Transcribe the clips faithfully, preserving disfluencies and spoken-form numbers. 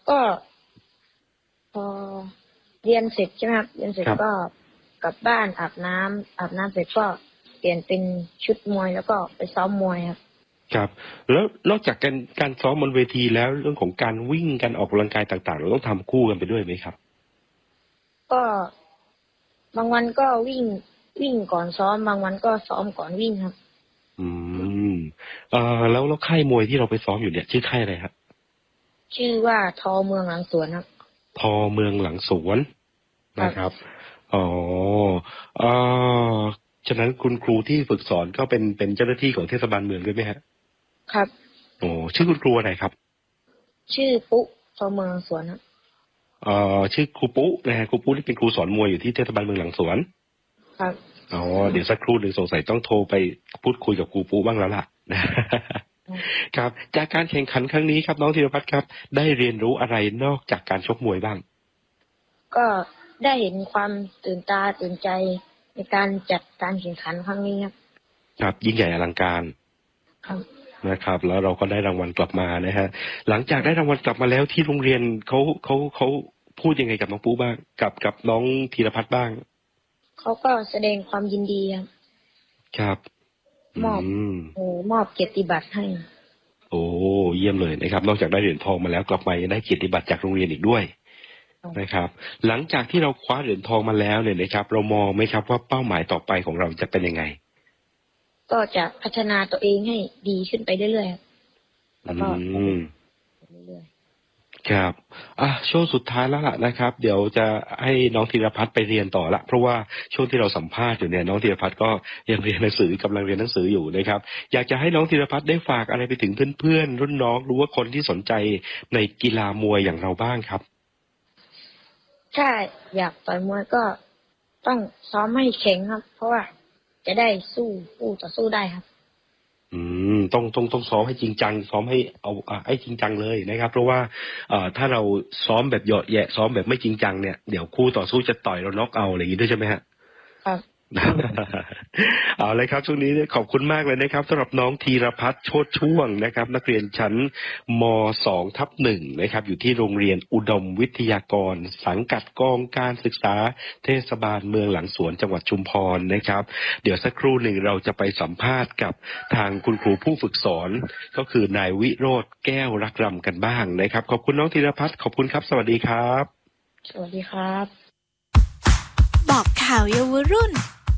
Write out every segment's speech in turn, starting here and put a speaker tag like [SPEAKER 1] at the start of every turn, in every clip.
[SPEAKER 1] ก็พอเรียนเสร็จใช่ไหมครับเรียนเสร็จก็กลับบ้านอาบน้ำอาบน้ำเสร็จก็เปลี่ยนเป็นชุดมวยแล้วก็ไปซ้อมมวยครับ
[SPEAKER 2] ครับแล้วนอกจากการการซ้อมบนเวทีแล้วเรื่องของการวิ่งการออกกำลังกายต่างๆเราต้องทำคู่กันไปด้วยไหมครับ
[SPEAKER 1] ก็บางวันก็วิ่งวิ่งก่อนซ้อมบางวันก็ซ้อมก่อนวิ่งครับ
[SPEAKER 2] อืมเอ่อแล้วแล้วค่ายมวยที่เราไปซ้อมอยู่เนี่ยชื่อค่ายอะไรครับ
[SPEAKER 1] ชื่อว่าทอเมืองหลังสวนครับ
[SPEAKER 2] ทอเมืองหลังสวนนะครับอ๋อเอ่อฉะนั้นคุณครูที่ฝึกสอนก็เป็นเป็นเจ้าหน้าที่ของเทศบาลเมืองด้วยไหมฮะ
[SPEAKER 1] ครับ
[SPEAKER 2] โอ้ชื่อคุณครูอะไรครับ
[SPEAKER 1] ชื่อปุ๊ทอเมืองหลังสวนครับ
[SPEAKER 2] เอ่อชื่อครูปุ๊นะฮะครูปุ๊ที่เป็นครูสอนมวยอยู่ที่เทศบาลเมืองหลังสวน
[SPEAKER 1] ครับ
[SPEAKER 2] อ๋อเดี๋ยวสักครู่หนึ่งสงสัยต้องโทรไปพูดคุยกับครูปุ๊บ้างแล้วล่ะครับจากการแข่งขันครั้งนี้ครับน้องธีรพัฒน์ครับได้เรียนรู้อะไรนอกจากการชกมวยบ้าง
[SPEAKER 1] ก็ได้เห็นความตื่นตาตื่นใจในการจัดการแข่งขันครั้งนี้ครับ
[SPEAKER 2] ครับยิ่งใหญ่อลังการ
[SPEAKER 1] ครับ
[SPEAKER 2] นะครับแล้วเราก็ได้รางวัลกลับมานะฮะหลังจากได้รางวัลกลับมาแล้วที่โรงเรียนเขาเขาเขาพูดยังไงกับน้องปุ๊บ้างกับกับน้องธีรพัฒน์บ้าง
[SPEAKER 1] เขาก็แสดงความยินดีครับ
[SPEAKER 2] ครับ
[SPEAKER 1] มอบโอ้มอบเกียรติบัตรให้
[SPEAKER 2] โอ้เยี่ยมเลยนะครับนอกจากได้เหรียญทองมาแล้วกลับมายังได้เกียรติบัตรจากโรงเรียนอีกด้วยนะครับหลังจากที่เราคว้าเหรียญทองมาแล้วเนี่ยนะครับเรามองไหมครับว่าเป้าหมายต่อไปของเราจะเป็นยังไง
[SPEAKER 1] ก็จะพัฒนาตัวเองให้ดีขึ้นไปเรื่อยๆแล้วก็เรื่อย
[SPEAKER 2] ๆครับอ่ะช่วงสุดท้ายแล้วล่ะนะครับเดี๋ยวจะให้น้องธีรพัฒน์ไปเรียนต่อละเพราะว่าช่วงที่เราสัมภาษณ์อยู่เนี่ยน้องธีรพัฒน์ก็ยังเรียนหนังสือกำลังเรียนหนังสืออยู่นะครับอยากจะให้น้องธีรพัฒน์ได้ฝากอะไรไปถึงเพื่อนๆรุ่นน้องหรือว่าคนที่สนใจในกีฬามวยอย่างเราบ้างครับ
[SPEAKER 1] ถ้าอยากต่อยมวยก็ต้องซ้อมให้แข็งครับเพราะว่าจะได้สู้สู้ต่อสู้ได้ครับ
[SPEAKER 2] อืมต้องต้องต้องซ้อมให้จริงจังซ้อมให้เอาอ่าให้จริงจังเลยนะครับเพราะว่าเอ่อถ้าเราซ้อมแบบเหยาะแยะซ้อมแบบไม่จริงจังเนี่ยเดี๋ยวคู่ต่อสู้จะต่อยเราน็อกเอาอะไรอย่างนี้ด้วยใช่ไหมฮะ
[SPEAKER 1] ครับ
[SPEAKER 2] เอาเลยครับช่วงนี้ขอบคุณมากเลยนะครับสำหรับน้องธีรพัฒน์โชติช่วงนะครับนักเรียนชั้นม สอง ทับหนึ่งนะครับอยู่ที่โรงเรียนอุดมวิทยากรสังกัดกองการศึกษาเทศบาลเมืองหลังสวนจังหวัดชุมพรนะครับเดี๋ยวสักครู่หนึ่งเราจะไปสัมภาษณ์กับทางคุณครูผู้ฝึกสอนก็คือนายวิโรธแก้วรักรำกันบ้างนะครับขอบคุณน้องธีรพัฒน์ขอบคุณครับสวัสดีครับ
[SPEAKER 1] สวัสดีครับ
[SPEAKER 3] บอกข่าวเยาวรุ่น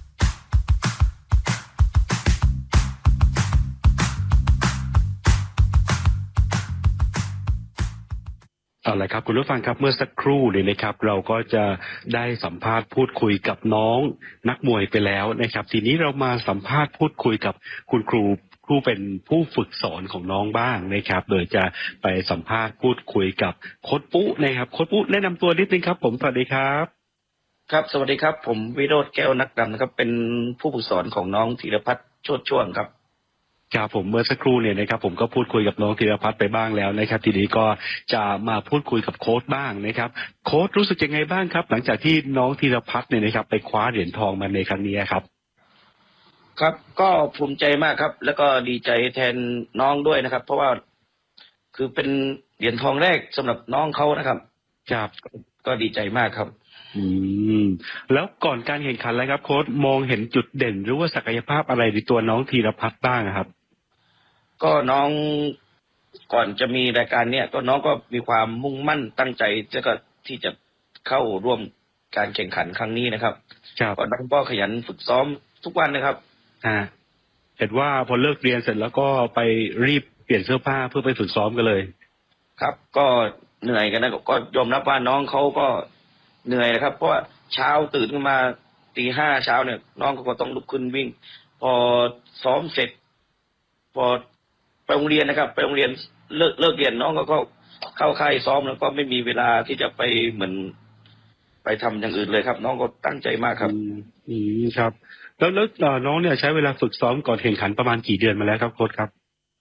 [SPEAKER 2] เอาละครับคุณผู้ฟังครับเมื่อสักครู่เนี่ยนะครับเราก็จะได้สัมภาษณ์พูดคุยกับน้องนักมวยไปแล้วนะครับทีนี้เรามาสัมภาษณ์พูดคุยกับคุณครูผู้เป็นผู้ฝึกสอนของน้องบ้างนะครับโดยจะไปสัมภาษณ์พูดคุยกับโค้ชปุ๊นะครับโค้ชปุ๊แนะนำตัวนิดนึงครับผมสวัสดีครับ
[SPEAKER 4] ครับสวัสดีครับผมวิโรจน์แก้วนักดำนะครับเป็นผู้ฝึกสอนของน้องธีรพัฒน์โชติช่วงครับ
[SPEAKER 2] ครับผมเมื่อสักครู่เนี่ยนะครับผมก็พูดคุยกับน้องธีรพัฒน์ไปบ้างแล้วนะครับทีนี้ก็จะมาพูดคุยกับโค้ชบ้างนะครับโค้ชรู้สึกยังไงบ้างครับหลังจากที่น้องธีรพัฒน์เนี่ยนะครับไปคว้าเหรียญทองมาในครั้งนี้ครับ
[SPEAKER 4] ครับก็ภูมิใจมากครับแล้วก็ดีใจแทนน้องด้วยนะครับเพราะว่าคือเป็นเหรียญทองแรกสำหรับน้องเขานะครับ
[SPEAKER 2] ครับ
[SPEAKER 4] ก็ดีใจมากครับ
[SPEAKER 2] อืมแล้วก่อนการแข่งขันแล้วครับโค้ชมองเห็นจุดเด่นหรือว่าศักยภาพอะไรในตัวน้องธีรพัฒน์บ้างครับ
[SPEAKER 4] ก็น้องก่อนจะมีรายการเนี้ยก็น้องก็มีความมุ่งมั่นตั้งใจจะก็ที่จะเข้าร่วมการแข่งขันครั้งนี้นะครับก็น้องก็ขยันฝึกซ้อมทุกวันนะครับ
[SPEAKER 2] อ่าเห็นว่าพอเลิกเรียนเสร็จแล้วก็ไปรีบเปลี่ยนเสื้อผ้าเพื่อไปฝึกซ้อมกันเลย
[SPEAKER 4] ครับก็เหนื่อยกันนะก็ยอมรับว่าน้องเขาก็เหนื่อยนะครับเพราะว่าเช้าตื่นขึ้นมาตีห้าเช้าเนี่ยน้องก็ต้องลุกขึ้นวิ่งพอซ้อมเสร็จพอไปโรงเรียนนะครับไปโรงเรียนเลิกเลิกเรียนน้องก็เข้าค่ายซ้อมแล้วก็ไม่มีเวลาที่จะไปเหมือนไปทำอย่างอื่นเลยครับน้องก็ตั้งใจมากครับ
[SPEAKER 2] อืมครับแล้วแล้วน้องเนี่ยใช้เวลาฝึกซ้อมก่อนแข่งขันประมาณกี่เดือนมาแล้วครับโค้ชครับ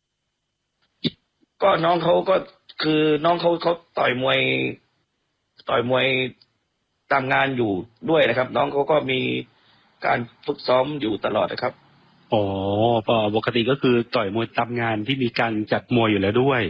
[SPEAKER 4] ก็น้องเขาก็คือน้องเขาเขาต่อยมวยต่อยมวยตามงานอยู่ด้วยนะครับน้องเขาก็มีการฝึกซ้อมอยู่ตลอดนะครับ
[SPEAKER 2] อ๋อปกติก็คือต่อยมวยตามงานที่มีการจัดมวยอยู่แล้วด้วย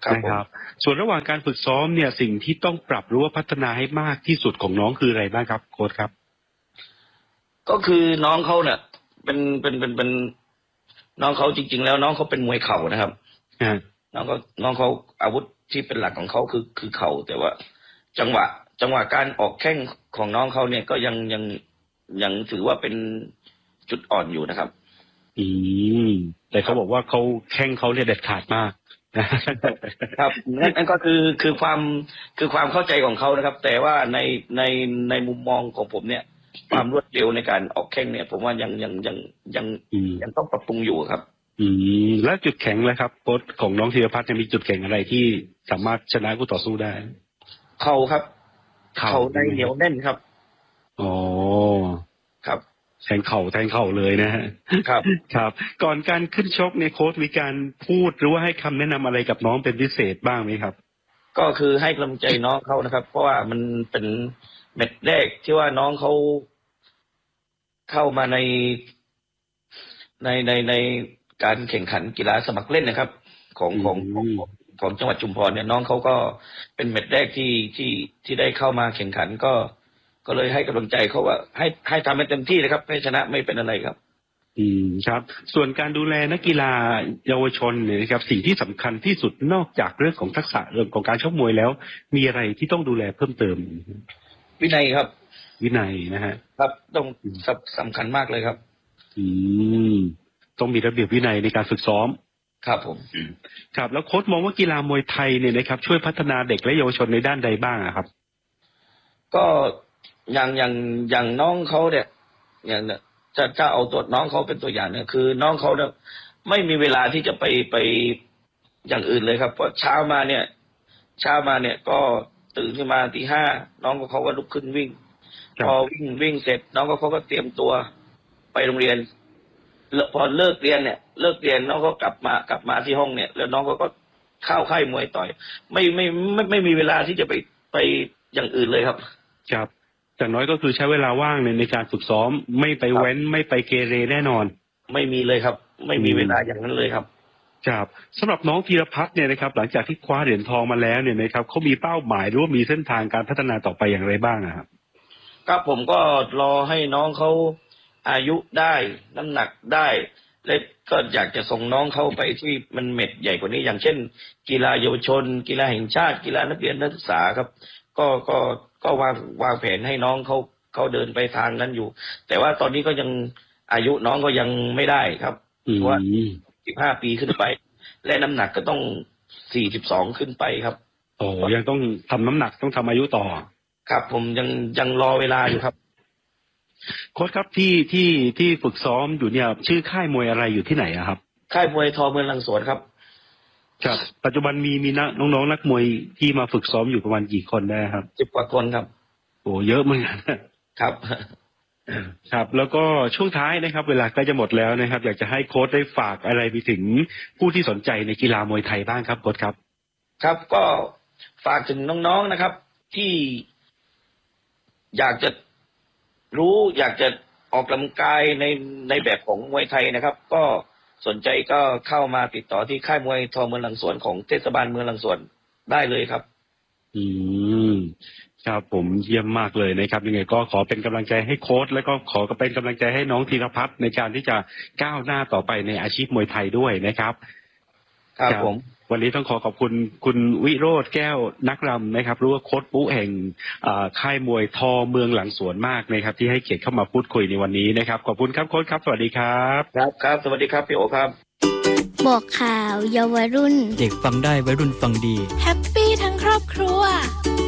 [SPEAKER 2] นะครับส่วนระหว่างการฝึกซ้อมเนี่ยสิ่งที่ต้องปรับหรือว่าพัฒนาให้มากที่สุดของน้องคืออะไรบ้างครับโค้ชครับ
[SPEAKER 4] ก็คือน้องเขาเนี่ยเป็นเป็นเป็นเป็นน้องเขาจริงๆแล้วน้องเขาเป็นมวยเข่านะครับน้องเขาน้องเขาอาวุธที่เป็นหลักของเขาคือคือเข่าแต่ว่าจังหวะจังหวะการออกแข้งของน้องเขาเนี่ยก็ยังยังยังถือว่าเป็นจุดอ่อนอยู่นะครับ
[SPEAKER 2] อืมแต่เขาบอกว่าเขาแข้งเขาเนี่ยเด็ดขาดมาก
[SPEAKER 4] ครับนั่นก็คือคือความคือความเข้าใจของเขานะครับแต่ว่าในในในมุมมองของผมเนี่ยความรวดเร็วในการออกแข้งเนี่ยผมว่ายังยังยังยังยังต้องปรับปรุงอยู่ครับ
[SPEAKER 2] อืมแล้วจุดแข็งเลยครับโค้ชของน้องธีรพัฒน์จะมีจุดแข็งอะไรที่สามารถชนะคู่ต่อสู้ได้
[SPEAKER 4] เข่าครับเข่าในเหนียวแน่นครับ
[SPEAKER 2] อ๋อ
[SPEAKER 4] ครับ
[SPEAKER 2] แทงเข่าแทงเข่าเลยนะฮะ
[SPEAKER 4] ครับ
[SPEAKER 2] ครับก่อนการขึ้นชกในโค้ชมีการพูดหรือว่าให้คำแนะนำอะไรกับน้องเป็นพิเศษบ้างไหมครับ
[SPEAKER 4] ก็คือให้กำลังใจน้องเขานะครับเพราะว่ามันเป็นเม็ดแรกที่ว่าน้องเขาเข้ามาในในในในการแข่งขันกีฬาสมัครเล่นนะครับของของของของจังหวัดชุมพรเนี่ยน้องเขาก็เป็นเม็ดแรกที่ที่ที่ได้เข้ามาแข่งขันก็ก็เลยให้กำลังใจเขาว่าให้ให้ทำให้เต็มที่นะครับให้ชนะไม่เป็นอะไรครับ
[SPEAKER 2] อืมครับส่วนการดูแลนักกีฬาเยาวชนเนี่ยนะครับสิ่งที่สำคัญที่สุดนอกจากเรื่องของทักษะเรื่องของการชกมวยแล้วมีอะไรที่ต้องดูแลเพิ่มเติม
[SPEAKER 4] วินัยครับ
[SPEAKER 2] วินัยนะฮะ
[SPEAKER 4] ครับต้องสำคัญมากเลยครับ
[SPEAKER 2] อืมต้องมีระเบียบวินัยในการฝึกซ้อม
[SPEAKER 4] ครับผม
[SPEAKER 2] ครับแล้วโค้ชมองว่ากีฬามวยไทยเนี่ยนะครับช่วยพัฒนาเด็กและเยาวชนในด้านใดบ้างครับ
[SPEAKER 4] ก็อย่างอย่างอย่างน้องเขาเนี่ยอย่างเนี่ยจะจะเอาตัวน้องเขาเป็นตัวอย่างเนี่ยคือน้องเขาเนี่ยไม่มีเวลาที่จะไปไปอย่างอื่นเลยครับเพราะเช้ามาเนี่ยเช้ามาเนี่ยก็ตื่นขึ้นมาตีห้าน้องเขาก็ลุกขึ้นวิ่งพอวิ่งวิ่งเสร็จน้องเขาก็เตรียมตัวไปโรงเรียนพอเลิกเรียนเนี่ยเลิกเรียนน้องก็กลับมากลับมาที่ห้องเนี่ยแล้วน้องเขาก็เข้าค่ายมวยต่อยไม่ไม่ไม่ไม่มีเวลาที่จะไปไปอย่างอื่นเลยครับ
[SPEAKER 2] ครับแต่น้อยก็คือใช้เวลาว่างในในการฝึกซ้อมไม่ไปเว้นไม่ไปเกเรแน่นอน
[SPEAKER 4] ไม่มีเลยครับไม่มีเวลาอย่างนั้นเลยครับ
[SPEAKER 2] ครับสำหรับน้องธีรพัฒน์เนี่ยนะครับหลังจากที่คว้าเหรียญทองมาแล้วเนี่ยนะครับเขามีเป้าหมายหรือว่ามีเส้นทางการพัฒนาต่อไปอย่างไรบ้างครับ
[SPEAKER 4] ครับผมก็รอให้น้องเขาอายุได้น้ำหนักได้และก็อยากจะส่งน้องเขาไปที่มันเม็ดใหญ่กว่านี้อย่างเช่นกีฬาเยาวชนกีฬาแห่งชาติกีฬานักเรียนนักศึกษาครับก็ก็ก็วางวางแผนให้น้องเขาเขาเดินไปทางนั้นอยู่แต่ว่าตอนนี้ก็ยังอายุน้องก็ยังไม่ได้ครับเพราะว่าสิบห้าปีขึ้นไปและน้ำหนักก็ต้องสี่สิบสองขึ้นไปครับ
[SPEAKER 2] โอ้ยังต้องทำน้ำหนักต้องทำอายุต่อ
[SPEAKER 4] ครับผมยังยังรอเวลาอยู่ครับ
[SPEAKER 2] โค้ชครับที่ที่ที่ฝึกซ้อมอยู่เนี่ยชื่อค่ายมวยอะไรอยู่ที่ไหนอะครับ
[SPEAKER 4] ค่ายมวยทอเมืองลังสวนครับ
[SPEAKER 2] ครับปัจจุบันมีมีนักน้องๆนักมวยที่มาฝึกซ้อมอยู่ประมาณกี่คนได้ครับ
[SPEAKER 4] สิบกว่าคนครับ
[SPEAKER 2] โอ้เยอะเหมือนกัน
[SPEAKER 4] ครับ
[SPEAKER 2] ครับแล้วก็ช่วงท้ายนะครับเวลาใกล้จะหมดแล้วนะครับอยากจะให้โค้ชได้ฝากอะไรไปถึงผู้ที่สนใจในกีฬามวยไทยบ้างครับโค้ชครับ
[SPEAKER 4] ครับก็ฝากถึงน้องๆนะครับที่อยากจะรู้อยากจะออกกำลังกายในในแบบของมวยไทยนะครับก็สนใจก็เข้ามาติดต่อที่ค่ายมวยทอเมืองลังสวนของเทศบาลเมืองลังสวนได้เลยครับ
[SPEAKER 2] อืมครับผมเยี่ยมมากเลยนะครับยังไงก็ขอเป็นกำลังใจให้โค้ชแล้วก็ขอเป็นกำลังใจให้น้องธีรพัฒน์ในการที่จะก้าวหน้าต่อไปในอาชีพมวยไทยด้วยนะครับ
[SPEAKER 4] ครับผม
[SPEAKER 2] วันนี้ต้องขอขอบคุณคุณวิโรจน์แก้วนักรำนะครับรู้ว่าโค้ชปุ๊แห่งค่ายมวยทอเมืองหลังสวนมากนะครับที่ให้เกียรติเข้ามาพูดคุยในวันนี้นะครับขอบคุณครับโค้ชครับสวัสดีครับ
[SPEAKER 4] ครับครับสวัสดีครับพี่โอครับ
[SPEAKER 3] บอกข่าวเยาวรุ่น
[SPEAKER 5] เด็กฟังได้วัยรุ่นฟังดี
[SPEAKER 3] แฮปปี้ทั้งครอบครัว